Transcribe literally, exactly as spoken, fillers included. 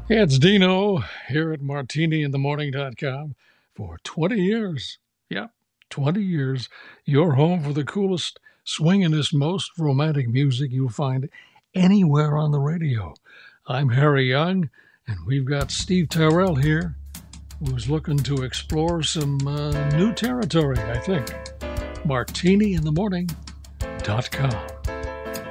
Hey, it's Dino here at martini in the morning dot com for twenty years. Yep, twenty years. Your home for the coolest, swingingest, most romantic music you'll find anywhere on the radio. I'm Harry Young, and we've got Steve Tyrell here, who's looking to explore some uh, new territory, I think. martini in the morning dot com.